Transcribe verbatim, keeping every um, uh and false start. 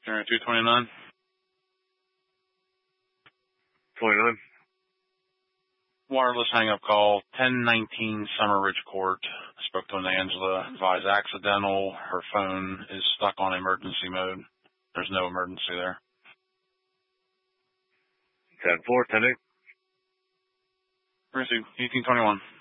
January two twenty-nine. twenty-nine. Wireless hang-up call, ten nineteen Summer Ridge Court. Spoke to an Angela. Advised accidental. Her phone is stuck on emergency mode. There's no emergency there. ten four, ten eight. Received. eighteen twenty-one.